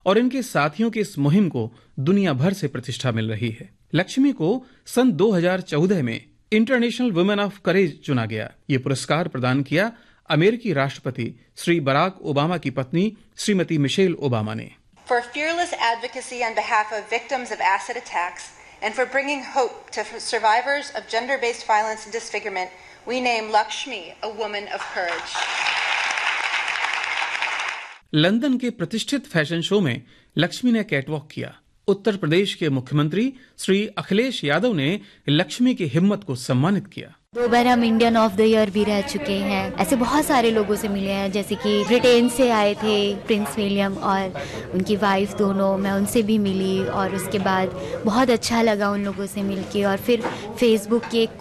और इनके साथियों की इस मुहिम को दुनिया भर से प्रतिष्ठा मिल रही है। लक्ष्मी को सन 2014 में इंटरनेशनल वुमेन ऑफ करेज चुना गया। ये पुरस्कार प्रदान किया अमेरिकी राष्ट्रपति श्री बराक ओबामा की पत्नी श्रीमती मिशेल ओबामा ने। For fearless advocacy on behalf of victims of acid attacks and for bringing hope to survivors of gender-based violence and disfigurement, we name Lakshmi a woman of courage. London के प्रतिष्ठित fashion show में लक्ष्मी ने catwalk किया। उत्तर प्रदेश के मुख्यमंत्री श्री अखिलेश यादव ने लक्ष्मी की हिम्मत को सम्मानित किया। 2 बार हम इंडियन ऑफ द ईयर भी रह चुके हैं। ऐसे बहुत सारे लोगों से मिले हैं, जैसे कि ब्रिटेन से आए थे प्रिंस विलियम और उनकी वाइफ दोनों, मैं उनसे भी मिली और उसके बाद बहुत अच्छा लगा उन लोगों से मिलके। और फिर फेसबुक के